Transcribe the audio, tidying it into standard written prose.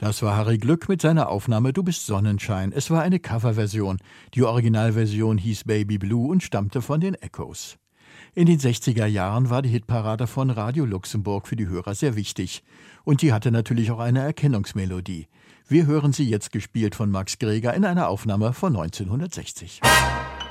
Das war Harry Glück mit seiner Aufnahme »Du bist Sonnenschein«. Es war eine Coverversion. Die Originalversion hieß »Baby Blue« und stammte von den Echoes. In den 60er Jahren war die Hitparade von Radio Luxemburg für die Hörer sehr wichtig. Und die hatte natürlich auch eine Erkennungsmelodie. Wir hören sie jetzt gespielt von Max Greger in einer Aufnahme von 1960.